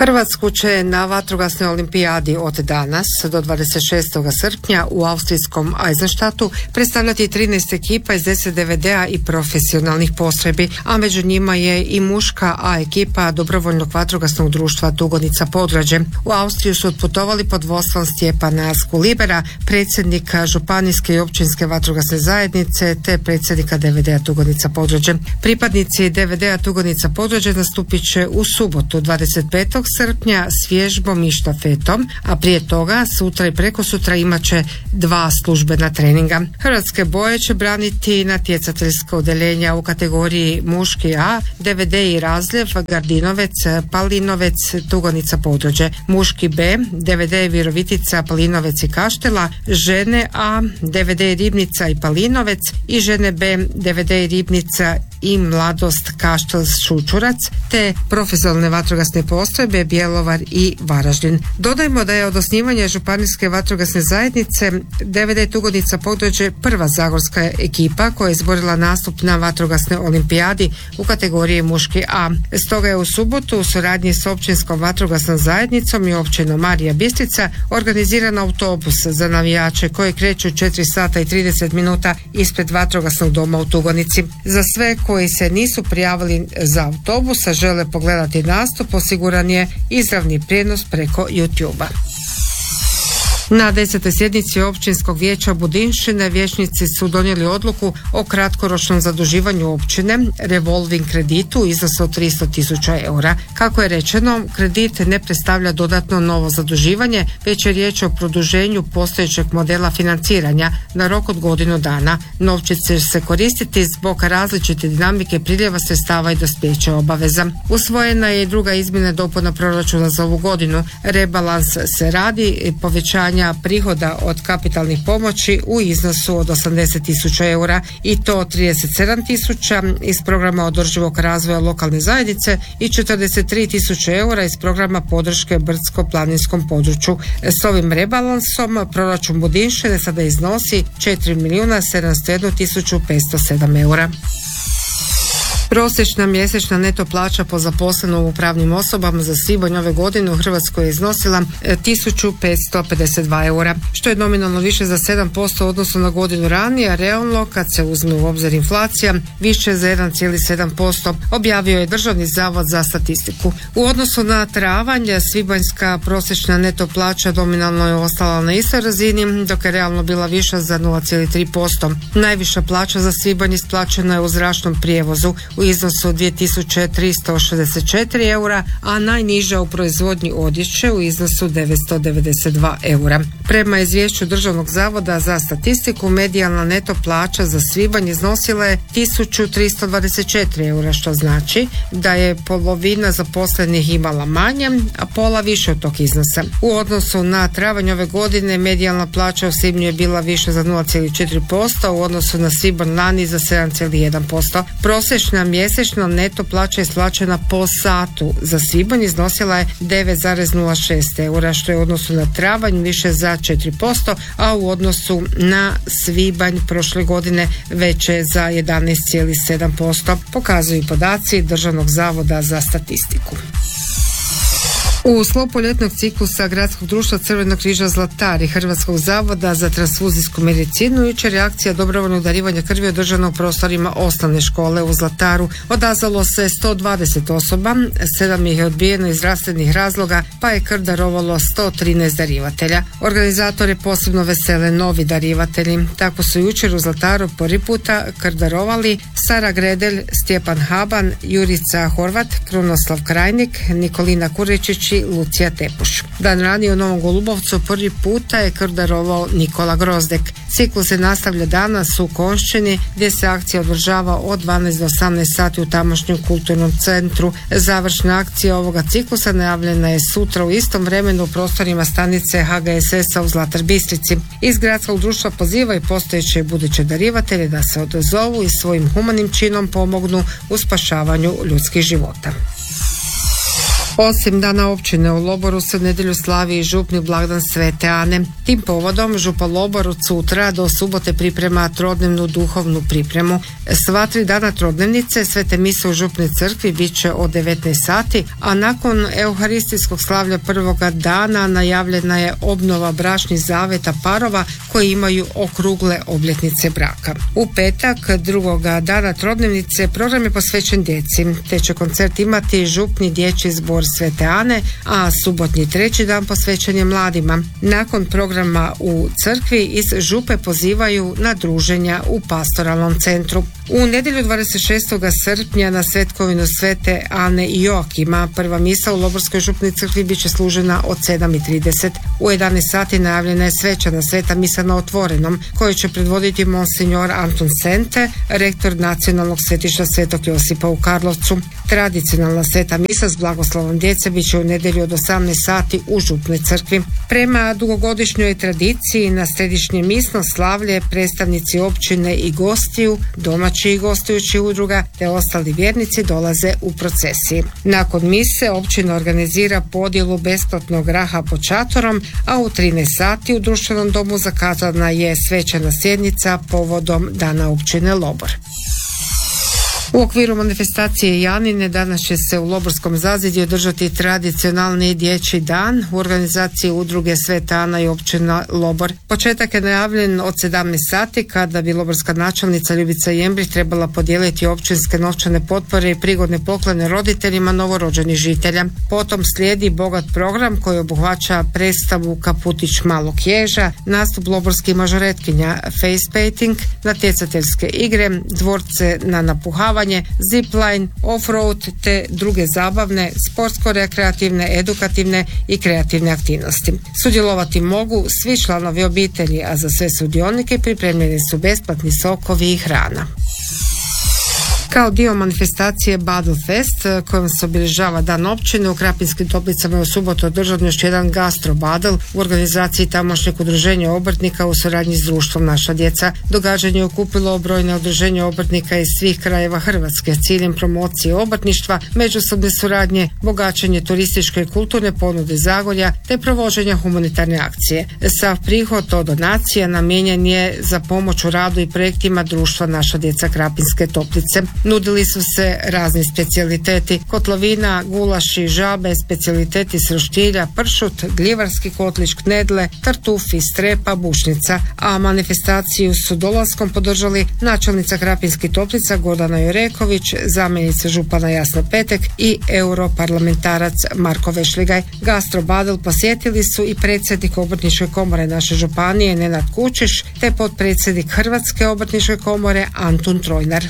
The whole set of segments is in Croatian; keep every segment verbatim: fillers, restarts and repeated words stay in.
Hrvatsku će na vatrogasnoj olimpijadi od danas do dvadeset šestog srpnja u austrijskom Eisenstadtu predstavljati trinaest ekipa iz deset D V D-a i profesionalnih postrojbi, a među njima je i muška A ekipa dobrovoljnog vatrogasnog društva Tugonica Podgrađe. U Austriju su otputovali pod vodstvom Stjepana Skulibera, predsjednika županijske i općinske vatrogasne zajednice te predsjednika D V D-a Tugonica Podgrađe. Pripadnici D V D-a Tugonica Podgrađe nastupit će u subotu dvadeset petog srpnja s vježbom i štafetom, a prije toga sutra i prekosutra imat će dva službena treninga. Hrvatske boje će braniti natjecateljska odeljenja u kategoriji muški A, D V D i Razljev, Gardinovec, Palinovec, Tugonica Podgrađe, muški B, D V D Virovitica, Palinovec i Kaštela, žene A, D V D Ribnica i Palinovec i žene B, D V D Ribnica i Mladost, Kaštel, Šučurac, te profesionalne vatrogasne postrojbe Bjelovar i Varaždin. Dodajmo da je od osnivanja županijske vatrogasne zajednice D V D Tugonica Podgrađe prva zagorska ekipa koja je izborila nastup na vatrogasnoj olimpijadi u kategoriji muški A. Stoga je u subotu u suradnji s općinskom vatrogasnom zajednicom i općinom Marija Bistrica organiziran autobus za navijače koji kreću četiri sata i trideset minuta ispred vatrogasnog doma u Tugonici. Za sve koji se nisu prijavili za autobus, a žele pogledati nastup, osiguran je izravni prijenos preko YouTube-a. Na desetoj sjednici općinskog vijeća Budinšćine vijećnici su donijeli odluku o kratkoročnom zaduživanju općine, revolving kreditu u iznosu od tristo tisuća eura. Kako je rečeno, kredit ne predstavlja dodatno novo zaduživanje, već je riječ o produženju postojećeg modela financiranja na rok od godinu dana. Novci će se koristiti zbog različite dinamike priljeva sredstava i dospjeća obaveza. Usvojena je i druga izmjena i dopuna proračuna za ovu godinu. Rebalans se radi povećanja prihoda od kapitalnih pomoći u iznosu od osamdeset tisuća eura i to trideset sedam tisuća iz programa održivog razvoja lokalne zajednice i četrdeset tri tisuće eura iz programa podrške brdsko-planinskom području. S ovim rebalansom proračun Budinšćine sada iznosi četiri milijuna sedamsto jednu tisuću petsto sedam eura. Prosječna mjesečna neto plaća po zaposlenom u pravnim osobama za svibanj ove godine u Hrvatskoj je iznosila tisuću petsto pedeset dva eura, što je nominalno više za sedam posto u odnosu na godinu ranije, a realno, kad se uzme u obzir inflacija, više za jedan zarez sedam posto, objavio je Državni zavod za statistiku. U odnosu na travanj, svibanjska prosječna neto plaća nominalno je ostala na istoj razini, dok je realno bila viša za nula zarez tri posto. Najviša plaća za svibanj isplaćena je u zračnom prijevozu u iznosu dvije tisuće tristo šezdeset četiri eura, a najniža u proizvodnji odjeće u iznosu devetsto devedeset dva eura. Prema izvješću Državnog zavoda za statistiku, medijalna neto plaća za svibanj iznosila je tisuću tristo dvadeset četiri eura, što znači da je polovina zaposlenih imala manje, a pola više od tog iznosa. U odnosu na travanj ove godine medijalna plaća u svibnju je bila više za nula zarez četiri posto, u odnosu na svibanj lani za sedam zarez jedan posto. Prosječna mjesečno neto plaća isplaćena po satu za svibanj iznosila je devet zarez nula šest eura, što je u odnosu na travanj više za četiri posto, a u odnosu na svibanj prošle godine veće za jedanaest zarez sedam posto, pokazuju podaci Državnog zavoda za statistiku. U sklopu ljetnog ciklusa Gradskog društva Crvenog križa Zlatar i Hrvatskog zavoda za transfuzijsku medicinu jučer je akcija dobrovoljnog darivanja krvi održana u prostorima osnovne škole u Zlataru. Odazvalo se sto dvadeset osoba, sedam ih je odbijeno iz zdravstvenih razloga, pa je krv darovalo sto trinaest darivatelja. Organizatori posebno vesele novi darivatelji. Tako su jučer u Zlataru prvi puta krv darovali Sara Gredelj, Stjepan Haban, Jurica Horvat, Krunoslav Krajnik, Nikolina Kuričić i Lucija Tepuš. Dan ranije u Novom Golubovcu prvi puta je krv darovao Nikola Grozdek. Ciklus se nastavlja danas u Konjšćini, gdje se akcija održava od dvanaest do osamnaest sati u tamošnjem kulturnom centru. Završna akcija ovoga ciklusa najavljena je sutra u istom vremenu u prostorima stanice H G S S-a u Zlatar Bistrici. Iz Gradskog društva poziva i postojeće i buduće darivatelje da se odazovu i svojim humanim činom pomognu u spašavanju ljudskih života. Osim Dana općine u Loboru se u nedjelju slavi i župni blagdan Svete Ane. Tim povodom župa Lobor od sutra do subote priprema trodnevnu duhovnu pripremu. Sva tri dana trodnevnice svete mise u župnoj crkvi bit će od devetnaest sati, a nakon euharistijskog slavlja prvoga dana najavljena je obnova bračnih zaveta parova koji imaju okrugle obljetnice braka. U petak drugoga dana trodnevnice program je posvećen djeci, te će koncert imati župni dječji zbor Svete Ane, a subotnji treći dan posvećen je mladima. Nakon programa u crkvi iz župe pozivaju na druženja u pastoralnom centru. U nedjelju dvadeset šestog srpnja na svetkovinu Svete Ane i Joakima prva misa u Loborskoj župnoj crkvi bit će služena od sedam i trideset. U jedanaest sati najavljena je svečana sveta misa na otvorenom koju će predvoditi monsignor Anton Sente, rektor nacionalnog svetišta Svetog Josipa u Karlovcu. Tradicionalna sveta misa s blagoslovom djece bit će u nedjelju od osamnaest sati u župnoj crkvi. Prema dugogodišnjoj tradiciji na središnje misno slavlje predstavnici općine i gostiju, domaći i gostujući udruga te ostali vjernici dolaze u procesiji. Nakon mise općina organizira podjelu besplatnog graha pod šatorom, a u trinaest sati u društvenom domu zakazana je svečana sjednica povodom Dana općine Lobor. U okviru manifestacije Janine danas će se u Loborskom zazidju održati tradicionalni dječji dan u organizaciji udruge Sveta Ana i općina Lobor. Početak je najavljen od sedamnaest sati kada bi loborska načelnica Ljubica Jembrih trebala podijeliti općinske novčane potpore i prigodne poklone roditeljima novorođenih žitelja. Potom slijedi bogat program koji obuhvaća predstavu Kaputić malog ježa, nastup loborskih mažoretkinja, face painting, natjecateljske igre, dvorce na napuhavanje, zipline, off-road te druge zabavne, sportsko-rekreativne, edukativne i kreativne aktivnosti. Sudjelovati mogu svi članovi obitelji, a za sve sudionike pripremljeni su besplatni sokovi i hrana. Kao dio manifestacije Badel Fest kojom se obilježava dan općine u Krapinskim Toplicama je u subotu održan još jedan gastro badel u organizaciji tamošnjeg udruženja obrtnika u suradnji s društvom Naša djeca. Događanje je okupilo brojne udruženja obrtnika iz svih krajeva Hrvatske s ciljem promocije obrtništva, međusobne suradnje, bogaćenje turističke i kulturne ponude Zagorja te provođenja humanitarne akcije. Sav prihod od donacija namijenjen je za pomoć u radu i projektima društva Naša djeca Krapinske Toplice. Nudili su se razni specijaliteti, kotlovina, gulaši, žabe, specijaliteti s roštilja, pršut, gljivarski kotlić, knedle, tartufi, strepa, bušnica, a manifestaciju su dolaskom podržali načelnica Krapinskih Toplica Gordana Jureković, zamjenica župana Jasna Petek i europarlamentarac Marko Vešligaj. Gastro badel posjetili su i predsjednik Obrtničke komore naše županije Nenad Kučiš te potpredsjednik Hrvatske obrtničke komore Antun Trojnar.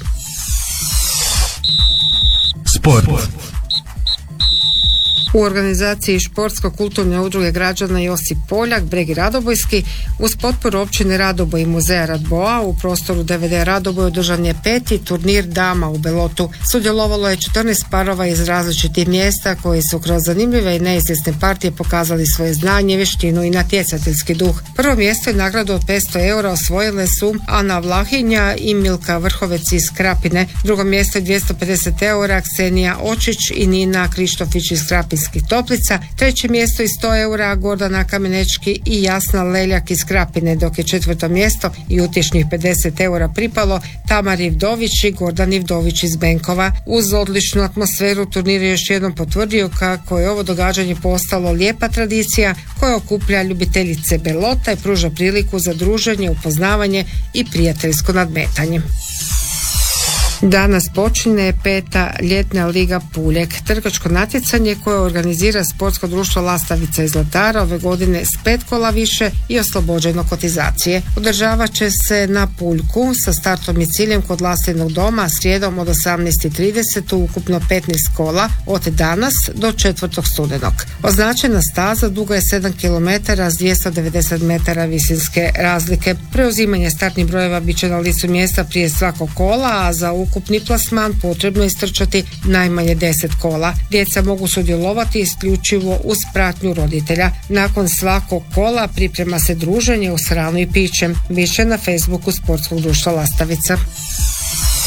Sport. U organizaciji športsko-kulturne udruge građana Josip Poljak, Bregi Radobojski, uz potporu općine Radoboj i muzeja Radboa u prostoru D V D Radoboj održan je peti turnir dama u Belotu. Sudjelovalo je četrnaest parova iz različitih mjesta koji su kroz zanimljive i neizvjesne partije pokazali svoje znanje, vještinu i natjecateljski duh. Prvo mjesto i nagradu od petsto eura osvojile su Ana Vlahinja i Milka Vrhovec iz Krapine. Drugo mjesto je dvjesto pedeset eura Ksenija Očić i Nina Krištofić iz Krapinskih Toplica. Treće mjesto i sto eura Gordana Kamenečki i Jasna Leljak iz Krapine, dok je četvrto mjesto i utješnih pedeset eura pripalo Tamari Ivdović i Gordan Ivdović iz Benkova. Uz odličnu atmosferu turnir je još jednom potvrdio kako je ovo događanje postalo lijepa tradicija koja okuplja ljubiteljice Belota i pruža priliku za druženje, upoznavanje i prijateljsko nadmetanje. Danas počinje peta ljetna liga Puljek, trkačko natjecanje koje organizira sportsko društvo Lastavica iz Zlatara ove godine s pet kola više i oslobođeno kotizacije. Održavat će se na Puljku sa startom i ciljem kod Lastinog doma srijedom od osamnaest i trideset u ukupno petnaest kola od danas do četvrtog studenog. Označena staza duga je sedam kilometara s dvjesto devedeset metara visinske razlike. Preuzimanje startnih brojeva bit će na licu mjesta prije svakog kola, a za ukupni plasman potrebno je istrčati najmanje deset kola. Djeca mogu sudjelovati isključivo uz pratnju roditelja. Nakon svakog kola priprema se druženje uz hranu i pićem. Više na Facebooku sportskog društva Lastavica.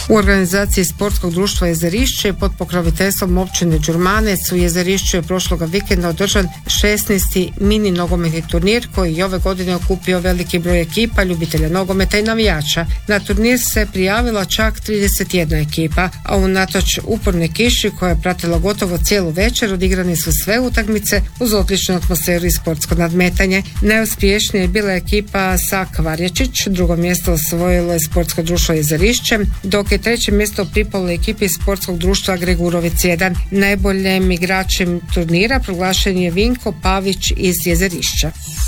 U organizaciji sportskog društva Jezerišće pod pokroviteljstvom općine Đurmanec u Jezerišću je prošloga vikenda održan šesnaesti mini nogometni turnir koji je ove godine okupio veliki broj ekipa, ljubitelja nogometa i navijača. Na turnir se prijavila čak trideset jedna ekipa, a unatoč uporne kiši koja je pratila gotovo cijelu večer odigrane su sve utakmice uz odličnu atmosferu i sportsko nadmetanje. Najuspješnija je bila ekipa Sak Varječić, drugo mjesto osvojilo je sportsko društvo Jezerišće, dok je treće mjesto pripalo ekipi sportskog društva Gregurovic jedan. Najboljim igračem turnira proglašen je Vinko Pavić iz Jezerišća.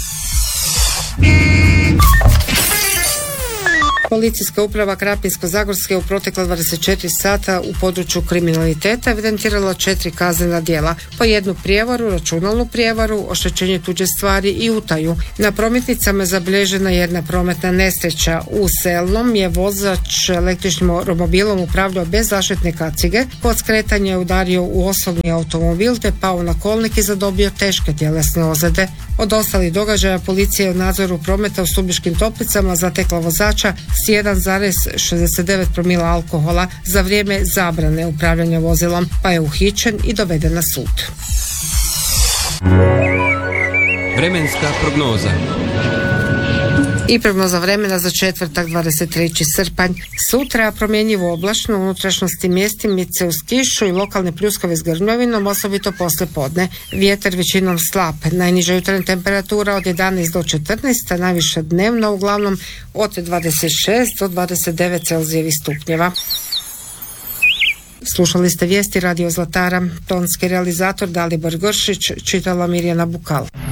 Policijska uprava Krapinsko-zagorske u protekla dvadeset četiri sata u području kriminaliteta evidentirala četiri kaznena djela, po jednu prijevaru, računalnu prijevaru, oštećenje tuđe stvari i utaju. Na prometnicama je zabilježena jedna prometna nesreća. U Selnom je vozač električnim romobilom upravljao bez zaštitne kacige, kod skretanja je udario u osobni automobil te pao na kolnik i zadobio teške tjelesne ozljede. Od ostalih događaja policija je u nadzoru prometa u Stubiškim Toplicama zatekla vozača s jedan zarez šezdeset devet promila alkohola za vrijeme zabrane upravljanja vozilom, pa je uhićen i doveden na sud. Vremenska prognoza. I prognoza vremena za četvrtak dvadeset treći srpanj. Sutra promjenjivo oblačno, u unutrašnjosti mjestimice uz kišu i lokalne pljuskave s grmljovinom, osobito poslije podne. Vjetar većinom slab. Najniža jutarnja temperatura od jedanaest do četrnaest, a najviša dnevna uglavnom od dvadeset šest do dvadeset devet Celzijevih stupnjeva. Slušali ste vijesti Radio Zlatara. Tonski realizator Dalibor Gršić, čitala Mirjana Bukal.